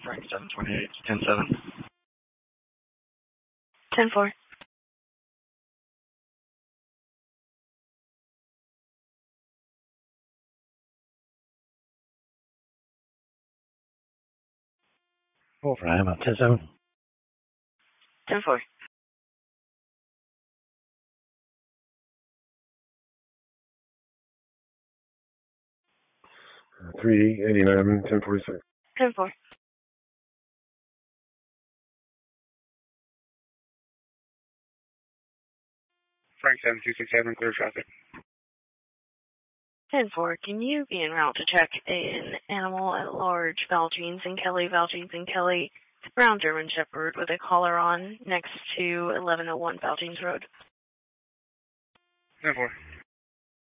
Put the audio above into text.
Frank 728, 10-7. 10-4. Wolfram, 10-7. 10-4. 389, 1046. 10-4. Frank 7267, clear traffic. 10-4, can you be en route to check an animal at large, Valjean's and Kelly, brown German Shepherd with a collar on next to 1101 Valjean's Road? 10-4.